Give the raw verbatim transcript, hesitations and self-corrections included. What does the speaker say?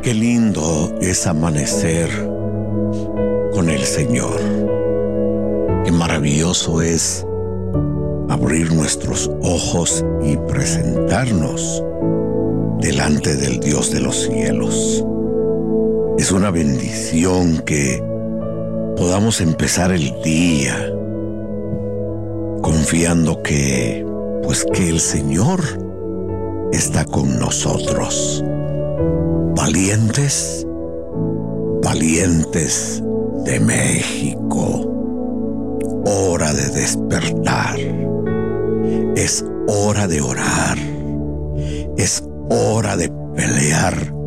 Qué lindo es amanecer con el Señor. Qué maravilloso es abrir nuestros ojos y presentarnos delante del Dios de los cielos. Es una bendición que podamos empezar el día confiando que, pues que el Señor está con nosotros. Valientes, valientes de México. Hora de despertar. Es hora de orar. Es hora de pelear